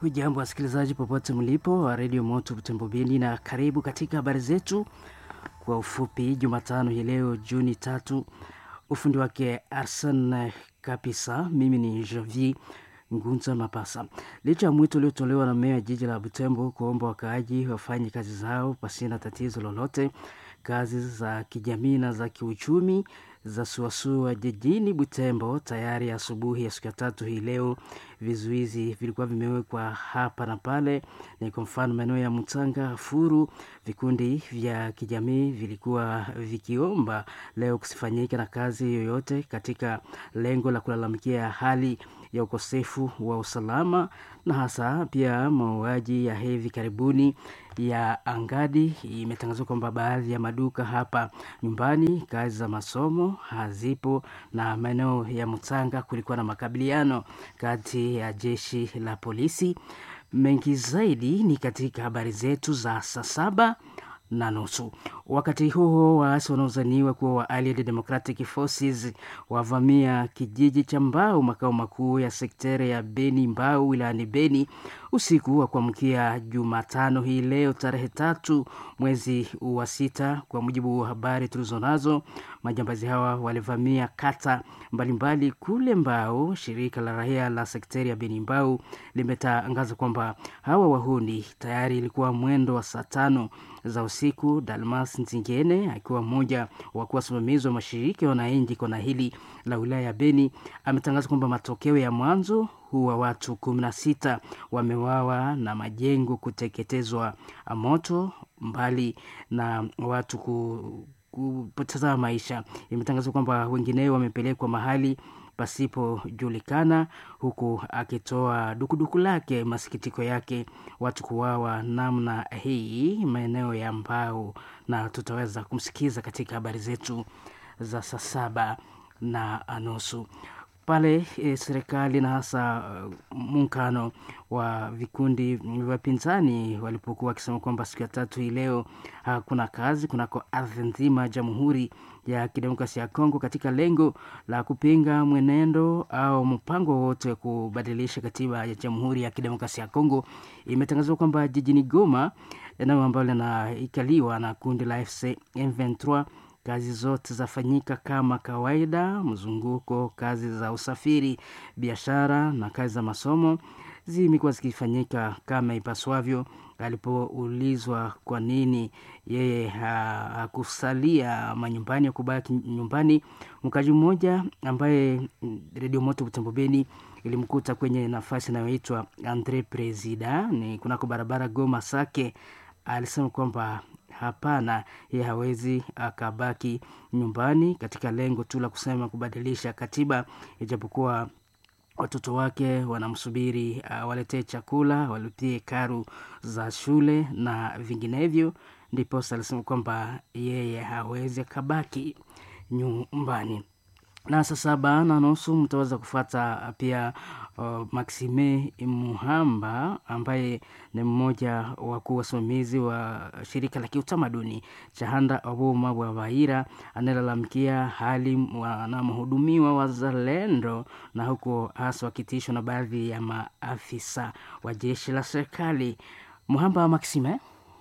Hujambo wasikilizaji popote mlipo wa Radio Moto Butembo Beni, na karibu katika habari zetu kwa ufupi Jumatano hii leo Juni 3. Ufundi wake Arsene Kapisa, mimi ni Javier Ngunza Mapasa. Licha ya mwito uliotolewa na meya jiji la Butembo kuomba wakaaji wafanye kazi zao pasina tatizo lolote, kazi za kijamii na za kiuchumi za suasua jijini Butembo tayari asubuhi ya siku ya 3 hii leo. Vizuizi vilikuwa vimewekwa hapa na pale, na kwa mfano maeneo ya Mutanga, Furu, vikundi vya kijamii vilikuwa vikiomba leo kusifanyike na kazi yoyote katika lengo la kulalamikia hali ya ukosefu wa usalama na hasa pia mauaji ya hivi karibuni ya Angadi. Imetangazwa kwamba baadhi ya maduka hapa nyumbani, kazi za masomo hazipo, na maeneo ya Mutanga kulikuwa na makabiliano kati ya jeshi la polisi. Mengi zaidi ni katika habari zetu za saa 7:30. Wakati huo waasi wanaozaniwa kuwa wa Allied Democratic Forces wavamia kijiji cha Mbao, makao makuu ya sekteri ya Beni Mbao wilayani Beni usiku wa kuamkia Jumatano hii leo tarehe 3 mwezi wa 6. Kwa mujibu wa habari tulizonazo, majambazi hawa walivamia kata mbalimbali kule Mbao. Shirika la raia la sekteri ya Beni Mbao limetangaza kwamba hawa wahuni tayari ilikuwa mwendo wa saa 5 za usiku. Dalmas Nzingene akiwa mmoja wa wasimamizi wa mashirika wananchi kona hili la wilaya ya Beni ametangaza kwamba matokeo ya mwanzo huwa watu 16 wamewawa na majengo kuteketezwa moto, mbali na watu kupoteza maisha. Imetangazwa kwamba wengineo wamepelekwa mahali pasipojulikana, huku akitoa dukuduku lake masikitiko yake watu kuwawa namna hii maeneo ya Mbao, na tutaweza kumsikiza katika habari zetu za saa 7:30 pale. Serikali na hasa muungano wa vikundi vya pinzani walipokuwa wakisema kwamba siku ya 3 hii leo hakuna kazi kunako ardhi nzima ya Jamhuri ya Kidemokrasia ya Kongo, katika lengo la kupinga mwenendo au mpango wote wa kubadilisha katiba ya Jamhuri ya Kidemokrasia ya Kongo. Imetangazwa kwamba jijini Goma, eneo ambalo linaikaliwa na kundi la FC M23, kazi zote zafanyika kama kawaida. Mzunguko, kazi za usafiri, biashara na kazi za masomo zimekuwa zikifanyika kama ipaswavyo. Alipoulizwa kwa nini yeye hakusalia manyumbani, kubaki nyumbani, mkaji mmoja ambaye Radio Moto Butembo Beni ilimkuta kwenye nafasi inayoitwa Andre Presida ni kunako barabara Goma Sake, alisema kwamba hapana, yeye hawezi akabaki nyumbani katika lengo tu la kusema kubadilisha katiba, ijapokuwa watoto wake wanamsubiri waletee chakula, walipie karo za shule na vinginevyo. Ndipo alisema kwamba yeye hawezi akabaki nyumbani. Na saa 7:30 mtaweza kufuata pia Maxime Muhamba ambaye ni mmoja wa wasimamizi wa shirika la kiutamaduni Chahanda Obuma wa Bahira, analalamikia hali wanamhudumiwa wazalendo, na huko hasa wakitishwa na baadhi ya maafisa wa jeshi la serikali. Muhamba Maxime: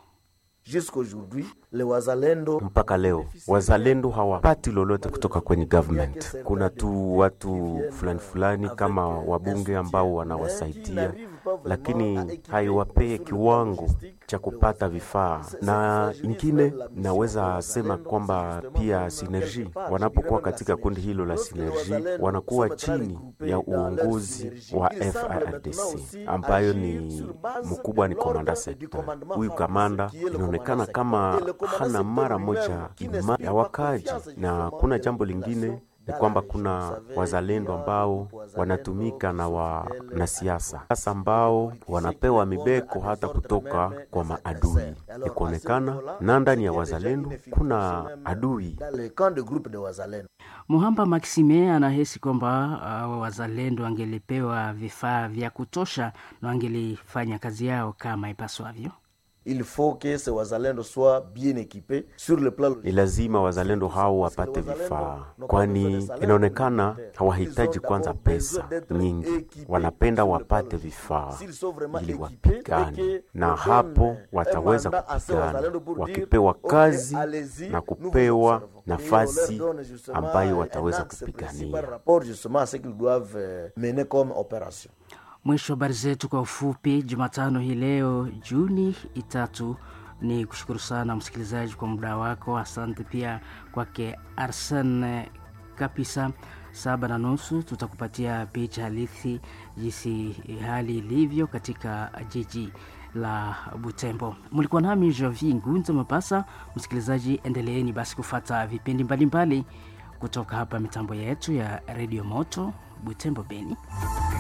mpaka leo wazalendo hawapati lolote kutoka kwenye government. Kuna tu watu fulani kama wabunge ambao wanawasaidia, lakini haiwapee kiwango cha kupata vifaa. Na ingine naweza sema kwamba pia Synergie wanapokuwa katika kundi hilo la Synergie wanakuwa chini ya uongozi wa FARDC ambayo ni mkubwa ni komanda sekta. Huyu kamanda inaonekana kama hana mara moja ya wakaji. Na kuna jambo lingine ni kwamba kuna wazalendo ambao wanatumika na wanasiasa sasa ambao wanapewa mibeko hata kutoka kwa maadui. Ikuonekana na ndani ya wazalendo kuna adui. Muhamba Maxime anahisi kwamba wazalendo wangelipewa vifaa vya kutosha na wangelifanya kazi yao kama ipaswavyo. il faut que ces wazalendo soient bien équipés sur le plan Ni lazima wazalendo hao wapate vifaa, kwani inaonekana hawahitaji kwanza pesa nyingi, wanapenda wapate vifaa ili wapigane, na hapo wataweza kupigana wakipewa kazi na kupewa nafasi ambayo wataweza kupigania. Mwisho habari zetu kwa ufupi Jumatano hii leo Juni 3. Ni kushukuru sana msikilizaji kwa muda wako. Asante pia kwake Arsene Kapisa. 7:30 tutakupatia picha halisi jinsi hali ilivyo katika jiji la Butembo. Mlikuwa nami Jovi Ngunza Mapasa. Msikilizaji, endeleeni basi kufuata vipindi mbalimbali kutoka hapa mitambo yetu ya Radio Moto Butembo Beni.